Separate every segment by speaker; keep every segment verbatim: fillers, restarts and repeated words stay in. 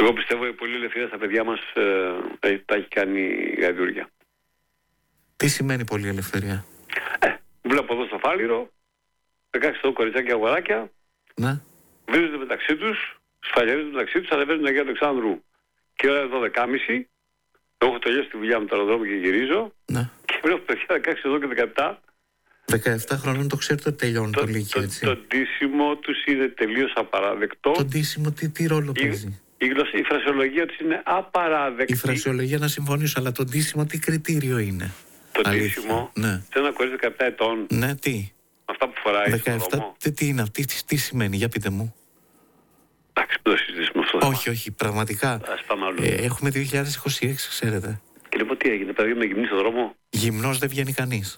Speaker 1: Εγώ πιστεύω η πολύ ελευθερία στα παιδιά μας ε, τα έχει κάνει γαϊδούρια.
Speaker 2: Τι σημαίνει πολύ ελευθερία?
Speaker 1: Ε, βλέπω εδώ στο Φάληρο δεκαέξι κοριτσάκια αγοράκια.
Speaker 2: Ναι.
Speaker 1: Βρίζονται μεταξύ τους, σφαλιαρίζονται μεταξύ τους, ανεβαίνουν Αγίου Αλεξάνδρου και ώρα δώδεκα και μισή. Εγώ έχω τελειώσει τη δουλειά μου το αεροδρόμιο και γυρίζω.
Speaker 2: Ναι.
Speaker 1: Και βλέπω παιδιά δεκαέξι εδώ και δεκαεπτά.
Speaker 2: δεκαεπτά χρονών το ξέρετε ότι τελειώνει το, το Λύκειο, έτσι.
Speaker 1: Το ντύσιμο τους είναι τελείως απαράδεκτο.
Speaker 2: Το ντύσιμο τι, τι ρόλο
Speaker 1: η,
Speaker 2: παίζει?
Speaker 1: Η, γλωσσα, η φρασιολογία τους είναι απαράδεκτη.
Speaker 2: Η φρασιολογία να συμφωνήσω, αλλά το ντύσιμο τι κριτήριο είναι?
Speaker 1: Το ντύσιμο
Speaker 2: ναι.
Speaker 1: σε ένα κορίτσι δεκαεπτά ετών.
Speaker 2: Ναι, τι?
Speaker 1: Αυτά που φοράει
Speaker 2: δεκαεπτά, τι, τι είναι αυτή, τι, τι σημαίνει, για πείτε μου.
Speaker 1: Εντάξει, μην το συζητήσουμε αυτό.
Speaker 2: Όχι, όχι, πραγματικά.
Speaker 1: Ας πάμε αλλού.
Speaker 2: Ε, έχουμε δύο χιλιάδες είκοσι έξι, ξέρετε.
Speaker 1: Και λοιπόν τι έγινε, παιδί με γυμνή στον δρόμο.
Speaker 2: Γυμνός δεν βγαίνει κανείς.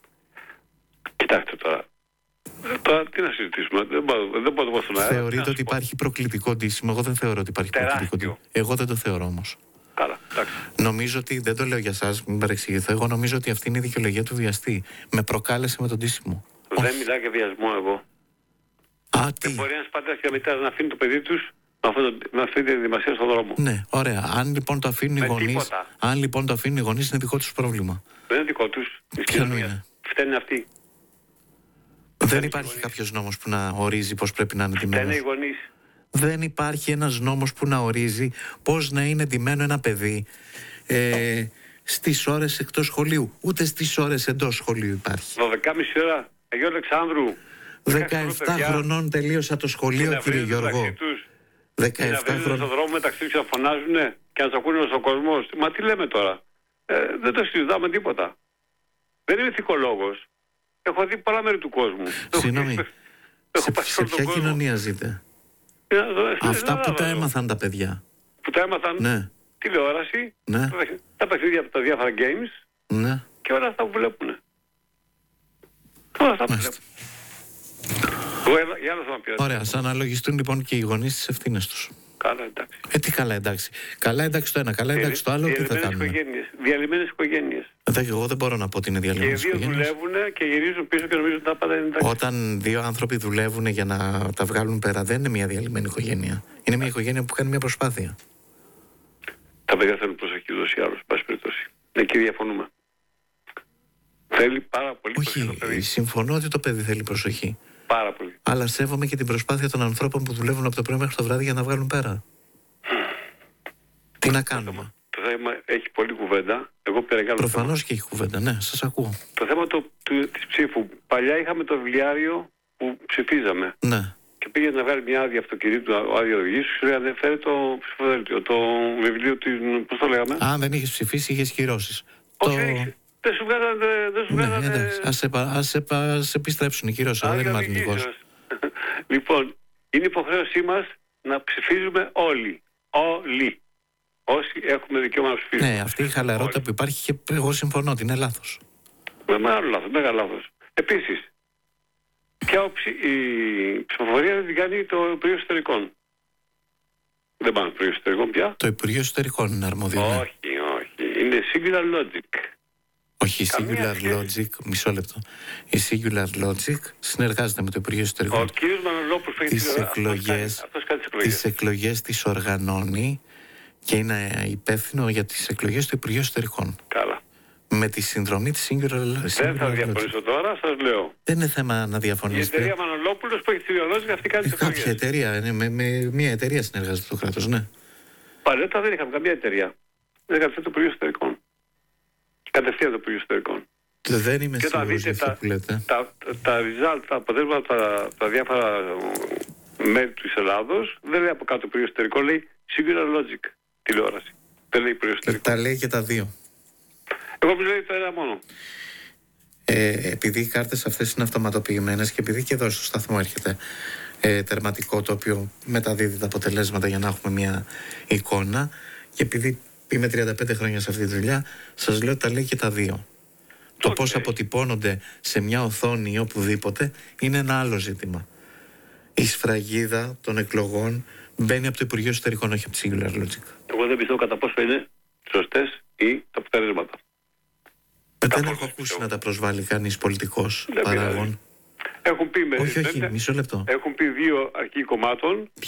Speaker 1: Κοιτάξτε τώρα. Τώρα τι να συζητήσουμε, δεν μπορώ, δεν μπορώ να το πω στον αέρα.
Speaker 2: Θεωρείτε ότι υπάρχει προκλητικό ντύσιμο? Εγώ δεν θεωρώ ότι υπάρχει
Speaker 1: τεράστιο
Speaker 2: προκλητικό ντύσιμο. Εγώ δεν το θεωρώ όμως.
Speaker 1: Καλά, εντάξει.
Speaker 2: Νομίζω ότι, δεν το λέω για εσάς, μην παρεξηγηθώ, εγώ νομίζω ότι αυτή είναι η δικαιολογία του βιαστή. Με προκάλεσε με τον ντύσιμο.
Speaker 1: Δεν
Speaker 2: Όχι.
Speaker 1: μιλάω για βιασμό εγώ.
Speaker 2: Α, τι?
Speaker 1: Δεν μπορεί ένας πατέρας και μητέρας να αφήνει το παιδί τους με, αυτό το, με αυτή τη δημασία στον δρόμο.
Speaker 2: Ναι, ωραία. Αν λοιπόν το αφήνουν οι γονείς, αν λοιπόν το αφήνουν οι γονείς, είναι δικό τους πρόβλημα.
Speaker 1: Δεν είναι δικό τους.
Speaker 2: Ποιο είναι?
Speaker 1: Φταίνε αυτοί.
Speaker 2: Δεν υπάρχει κάποιος νόμος που να ορίζει πώς πρέπει να είναι ντυμένος.
Speaker 1: Φταίνε οι γονείς.
Speaker 2: Δεν υπάρχει ένας νόμος που να ορίζει πώς να είναι ντυμένο ένα παιδί ε, στις ώρες εκτός σχολείου. Ούτε στις ώρες εντός σχολείου υπάρχει.
Speaker 1: δώδεκα και μισή ώρα, Αγίου Αλεξάνδρου.
Speaker 2: δεκαεπτά χρονών τελείωσα το σχολείο, κύριε Γιώργο. δεκαεπτά χρονών.
Speaker 1: Στον δρόμο μεταξύ τους να φωνάζουν και να τους ακούνε ο κόσμος. Μα τι λέμε τώρα. Ε, δεν το συζητάμε τίποτα. Δεν είμαι ηθικολόγος. Έχω δει πολλά μέρη του κόσμου.
Speaker 2: Συγγνώμη. Σε, σε ποια κοινωνία ζείτε?
Speaker 1: Ε,
Speaker 2: Αυτά που τα έμαθαν τα παιδιά.
Speaker 1: Που τα έμαθαν.
Speaker 2: Ναι.
Speaker 1: Τηλεόραση.
Speaker 2: Ναι.
Speaker 1: Τα παιχνίδια από τα διάφορα games.
Speaker 2: Ναι.
Speaker 1: Και όλα αυτά που βλέπουν. Όλα αυτά που βλέπουν.
Speaker 2: Ωραία, ας αναλογιστούν λοιπόν και οι γονείς τις ευθύνες τους.
Speaker 1: Καλά, εντάξει.
Speaker 2: Ε, τι καλά, εντάξει. Καλά, εντάξει το ένα, καλά, εντάξει το άλλο, τι θα κάνουμε?
Speaker 1: Διαλυμένες οικογένειες.
Speaker 2: Εντάξει, εγώ δεν μπορώ να πω ότι είναι διαλυμένες οικογένειες.
Speaker 1: Και δύο δουλεύουν και γυρίζουν πίσω και νομίζουν ότι τα πάντα είναι εντάξει.
Speaker 2: Όταν δύο άνθρωποι δουλεύουν για να τα βγάλουν πέρα, δεν είναι μια διαλυμένη οικογένεια. Είναι μια οικογένεια που κάνει μια προσπάθεια.
Speaker 1: Τα παιδιά θέλουν προσοχή ούτως ή άλλως, εν πάση περιπτώσει. Εκεί διαφωνούμε. Θέλει πάρα πολύ
Speaker 2: Όχι,
Speaker 1: προσοχή.
Speaker 2: συμφωνώ ότι το παιδί θέλει προσοχή.
Speaker 1: Πάρα πολύ.
Speaker 2: Αλλά σέβομαι και την προσπάθεια των ανθρώπων που δουλεύουν από το πρωί μέχρι το βράδυ για να βγάλουν πέρα. Τι να κάνουμε?
Speaker 1: Το θέμα έχει πολλή κουβέντα. Εγώ πήρα κι άλλο.
Speaker 2: Προφανώς και έχει κουβέντα, ναι, σας ακούω.
Speaker 1: Το θέμα το, του, της ψήφου. Παλιά είχαμε το βιβλιάριο που ψηφίζαμε.
Speaker 2: Ναι.
Speaker 1: Και πήγε να βγάλει μια άδεια αυτοκινήτου, ο άδεια οδηγής, σου λέει δεν φέρει το ψηφοδέλτιο, το βιβλίο του, πώς το λέγαμε.
Speaker 2: Αν δεν είχες ψηφίσει, είχες κυρώσεις.
Speaker 1: Όχι,
Speaker 2: το...
Speaker 1: δεν σου βγάζανε, δεν σου βγάζανε...
Speaker 2: Ναι, εντάξει, ας, επα, ας, επα, ας επιστρέψουν οι κυρώσεις, αλλά δεν είμαι αρνητικός.
Speaker 1: Λοιπόν, είναι υποχρέωσή μας να ψηφίζουμε όλοι. Όλοι. Όσοι έχουμε δικαίωμα να ψηφίσουμε.
Speaker 2: Ναι, αυτή η χαλαρότητα όλοι που υπάρχει και εγώ συμφωνώ ότι είναι λάθος.
Speaker 1: Με μεγάλο λάθος, μεγάλο λάθος. Επίσης, ποια η ψηφοφορία δεν την κάνει το Υπουργείο Εσωτερικών. Δεν πάνε στο Υπουργείο Εσωτερικών πια.
Speaker 2: Το Υπουργείο Εσωτερικών είναι αρμόδιο.
Speaker 1: Όχι, όχι. Είναι Singular Logic.
Speaker 2: Όχι, η Singular Logic, μισό λεπτό. Η Singular Logic συνεργάζεται με το Υπουργείο Εσωτερικών.
Speaker 1: Ο κύριος Μανολόπουλος φέρει
Speaker 2: τις εκλογές, τις εκλογές τις οργανώνει και είναι υπεύθυνο για τις εκλογές του Υπουργείου Εσωτερικών.
Speaker 1: Καλά.
Speaker 2: Με τη συνδρομή της Singular Logic.
Speaker 1: Δεν θα διαφωνήσω τώρα, σας λέω.
Speaker 2: Δεν είναι θέμα να διαφωνήσετε.
Speaker 1: Η εταιρεία Μανολόπουλος που έχει τη Singular Logic αυτή κάνει τις εκλογές.
Speaker 2: Κάποια εταιρεία, είναι, με, με μια εταιρεία συνεργάζεται το κράτος, ναι.
Speaker 1: Παλαιότερα δεν είχαμε καμία εταιρεία. Δεν είχαμε το Υπουργείο Εσωτερικών. Κατευθείαν το Υπουργείο Εσωτερικών.
Speaker 2: Δεν είμαι σίγουρος για αυτό που λέτε.
Speaker 1: Τα, τα, τα result, τα αποτέλεσματα, τα, τα διάφορα μέρη της Ελλάδος δεν λέει από κάτω το Υπουργείο Εσωτερικών, λέει Singular Logic τηλεόραση. Δεν λέει Υπουργείο Εσωτερικών.
Speaker 2: Τα λέει και τα δύο.
Speaker 1: Εγώ μιλάω το ένα μόνο.
Speaker 2: Ε, επειδή οι κάρτες αυτές είναι αυτοματοποιημένες και επειδή και εδώ στο σταθμό έρχεται ε, τερματικό το οποίο μεταδίδει τα αποτελέσματα για να έχουμε μια εικόνα, και επειδή είμαι τριάντα πέντε χρόνια σε αυτή τη δουλειά, σας λέω τα λέει και τα δύο. Okay. Το πώς αποτυπώνονται σε μια οθόνη ή οπουδήποτε είναι ένα άλλο ζήτημα. Η σφραγίδα των εκλογών μπαίνει από το Υπουργείο Εσωτερικών, όχι από τη Singular Logic.
Speaker 1: Εγώ δεν πιστεύω κατά πόσο είναι σωστές ή τα αποτελέσματα.
Speaker 2: Ε, δεν έχω ακούσει να τα προσβάλλει κανείς πολιτικός παράγων.
Speaker 1: Έχουν πει,
Speaker 2: όχι, όχι, μισό λεπτό.
Speaker 1: Έχουν πει δύο αρχηγοί κομμάτων